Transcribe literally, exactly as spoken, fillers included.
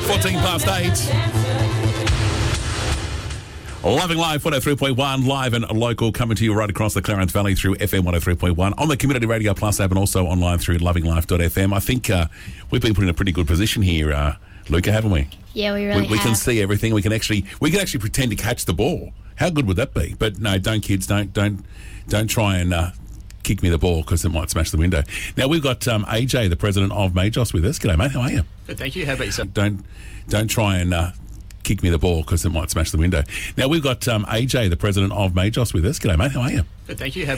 fourteen past eight. Loving Life one oh three point one, live and local, coming to you right across the Clarence Valley through F M one oh three point one, on the Community Radio Plus app, and also online through loving life dot f m. I think uh, we've been put in a pretty good position here, uh, Luca, haven't we? Yeah, we really we, we have. can see everything. We can actually we can actually pretend to catch the ball. How good would that be? But no, don't kids, don't don't don't try and uh, kick me the ball, because it might smash the window. Now we've got um, A J, the president of Majos, with us. G'day, mate. How are you? Good, thank you. How about yourself? Don't don't try and uh, kick me the ball, because it might smash the window. Now we've got um, A J, the president of Majos, with us. G'day, mate. How are you? Good, thank you. How